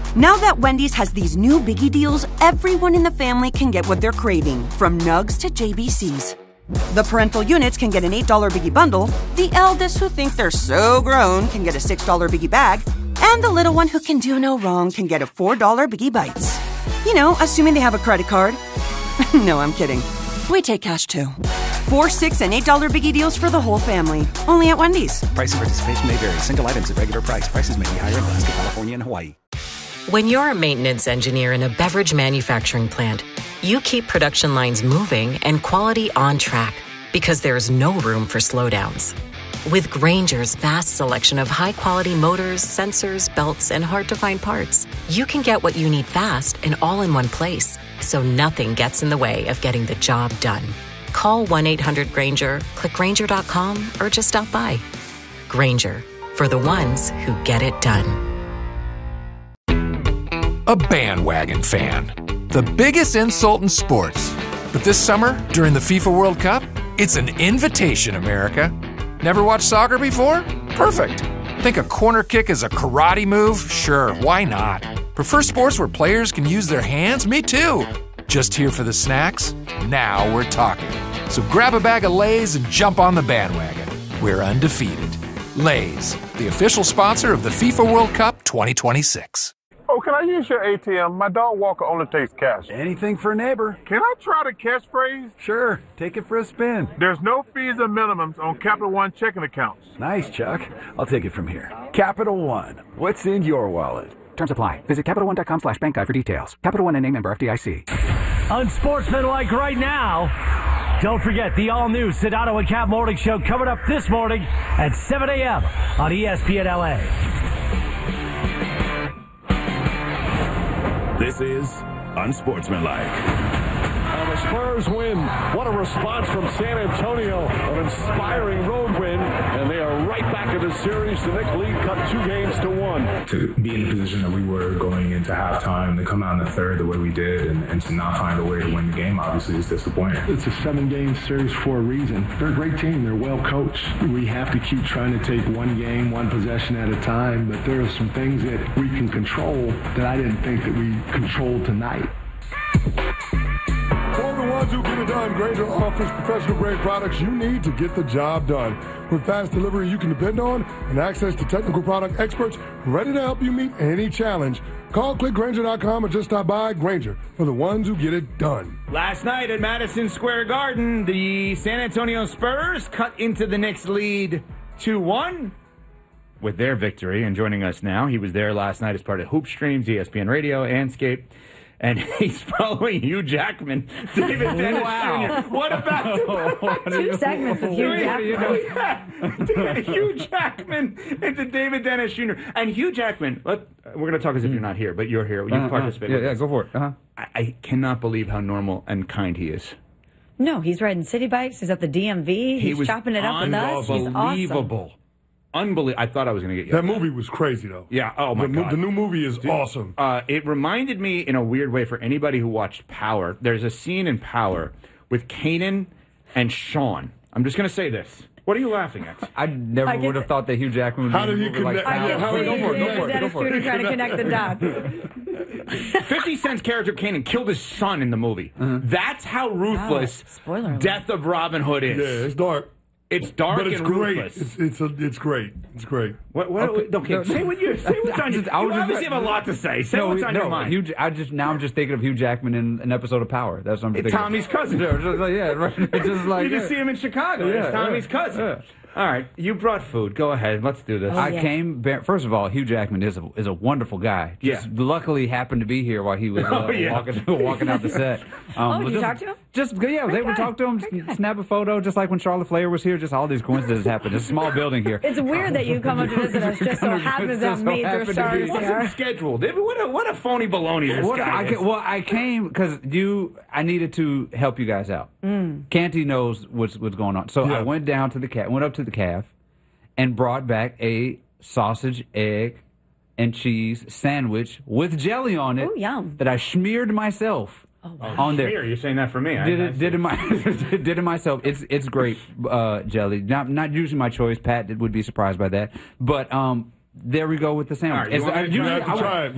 Now that Wendy's has these new biggie deals, everyone in the family can get what they're craving, from nugs to JBCs. The parental units can get an $8 biggie bundle, the eldest who think they're so grown can get a $6 biggie bag, and the little one who can do no wrong can get a $4 biggie bites. You know, assuming they have a credit card. No, I'm kidding. We take cash too. $4, $6, and $8 biggie deals for the whole family. Only at Wendy's. Price and participation may vary. Single items at regular price. Prices may be higher in Alaska, California, and Hawaii. When you're a maintenance engineer in a beverage manufacturing plant, you keep production lines moving and quality on track because there's no room for slowdowns. With Grainger's vast selection of high-quality motors, sensors, belts, and hard-to-find parts, you can get what you need fast and all in one place, so nothing gets in the way of getting the job done. Call 1-800-GRAINGER, click Grainger.com, or just stop by. Grainger, for the ones who get it done. A bandwagon fan. The biggest insult in sports. But this summer, during the FIFA World Cup, it's an invitation, America. Never watched soccer before? Perfect. Think a corner kick is a karate move? Sure, why not? Prefer sports where players can use their hands? Me too. Just here for the snacks? Now we're talking. So grab a bag of Lay's and jump on the bandwagon. We're undefeated. Lay's, the official sponsor of the FIFA World Cup 2026. Oh, can I use your ATM? My dog Walker only takes cash. Anything for a neighbor. Can I try the catchphrase? Sure, take it for a spin. There's no fees or minimums on Capital One checking accounts. Nice, Chuck. I'll take it from here. Capital One. What's in your wallet? Terms apply. Visit CapitalOne.com/bankguide for details. Capital One and name member FDIC. Unsportsmanlike right now. Don't forget the all-new Sedano and Cap Morning Show coming up this morning at 7 a.m. on ESPN LA. This is Unsportsmanlike. And the Spurs win. What a response from San Antonio. An inspiring road win. And they are right back in the series. The Knicks lead cut 2-1. To be in the position that we were going into halftime, to come out in the third the way we did, and to not find a way to win the game, obviously, is disappointing. It's a 7-game series for a reason. They're a great team. They're well coached. We have to keep trying to take one game, one possession at a time. But there are some things that we can control that I didn't think that we controlled tonight. For the ones who get it done, Grainger offers professional-grade products you need to get the job done. With fast delivery you can depend on and access to technical product experts ready to help you meet any challenge. Call clickgrainger.com or just stop by. Grainger, for the ones who get it done. Last night at Madison Square Garden, the San Antonio Spurs cut into the Knicks lead 2-1 with their victory. And joining us now, he was there last night as part of Hoop Streams, ESPN Radio, Anscape. And he's following Hugh Jackman, David Dennis Jr. What about two segments of Hugh Jackman? Hugh Jackman into David Dennis Jr. And Hugh Jackman, we're going to talk as if you're not here, but you're here. You participate. Yeah, go for it. I cannot believe how normal and kind he is. No, he's riding city bikes. He's at the DMV. He's chopping it up with us. He's awesome. Unbelievable. I thought I was going to get you. That movie was crazy, though. Yeah. Oh, my God. The new movie is awesome. It reminded me, in a weird way, for anybody who watched Power, there's a scene in Power with Kanan and Sean. I'm just going to say this. What are you laughing at? I never would have thought that Hugh Jackman would How did he connect? Dennis Jr. trying to connect the dots. 50 Cent's character Kanan killed his son in the movie. That's how ruthless Death of Robin Hood is. Yeah, it's dark. It's dark, but it's and great. Ruthless. It's great. It's great. Okay, say what's on your mind. You obviously have a lot to say. Say what's on your mind. I'm just thinking of Hugh Jackman in an episode of Power. That's what I'm thinking. Tommy's cousin. You just see him in Chicago. It's Tommy's cousin. Yeah. All right, you brought food. Go ahead. Let's do this. I came. First of all, Hugh Jackman is a wonderful guy. Luckily happened to be here while he was walking out the set. Did you talk to him? I was able to talk to him, snap a photo, just like when Charlotte Flair was here. Just all these coincidences happened. It's a small building here. It's weird that you come up to visit us. Just so happens that major stars It wasn't scheduled. What a phony baloney this guy is. I came because I needed to help you guys out. Canty knows what's going on. So I went down to went up to the Calf and brought back a sausage, egg, and cheese sandwich with jelly on it. Ooh, yum. That I smeared myself. On there. You're saying that for me. Did it myself. It's great jelly. Not usually my choice. Pat would be surprised by that. But there we go with the sandwich. Right, you have to try it.